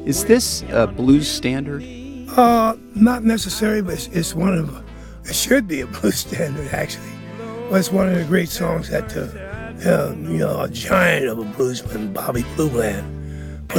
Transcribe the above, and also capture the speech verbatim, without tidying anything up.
Is this a blues standard? Uh, not necessarily, but it's, it's one of, it should be a blues standard actually. Well, it's one of the great songs that, uh, uh, you know, a giant of a bluesman, Bobby Blue Bland,